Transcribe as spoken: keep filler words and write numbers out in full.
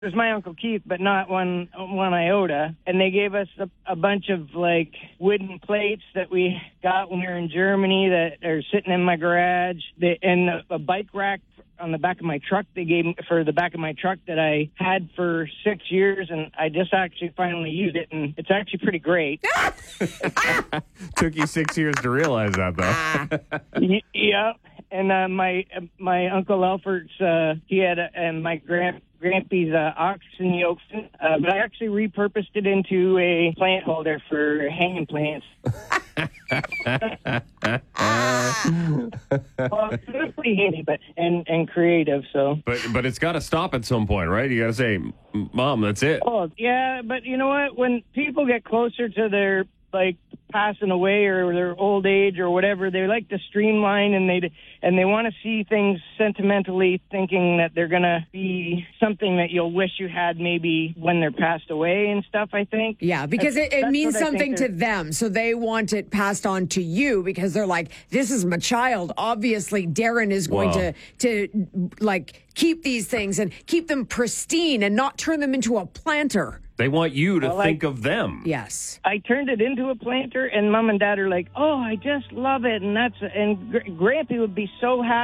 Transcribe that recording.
It was my Uncle Keith, but not one one iota. And they gave us a, a bunch of, like, wooden plates that we got when we were in Germany that are sitting in my garage. They, and a, a bike rack on the back of my truck they gave me for the back of my truck that I had for six years, and I just actually finally used it, and it's actually pretty great. Took you six years to realize that, though. y- yeah. And uh, my uh, my Uncle Albert's, uh, he had, a, and my grand Grampy's uh, oxen yokes, uh, but I actually repurposed it into a plant holder for hanging plants. Well, it was pretty handy, but and, and creative. So, but but it's got to stop at some point, right? You got to say, "Mom, that's it." Oh yeah, but you know what? When people get closer to their like passing away or their old age or whatever, they like to streamline and they and they want to see things sentimentally, thinking that they're gonna be something that you'll wish you had maybe when they're passed away and stuff. I think. Yeah, because that's, it, it that's means what I something think to them, so they want it passed on to you because they're like, "This is my child." Obviously, Darren is going Wow. to to like keep these things and keep them pristine and not turn them into a planter. They want you to Well, think I- of them. Yes. I turned it into a planter, and Mom and Dad are like, "Oh, I just love it," and that's and Gr- Grampy would be so happy.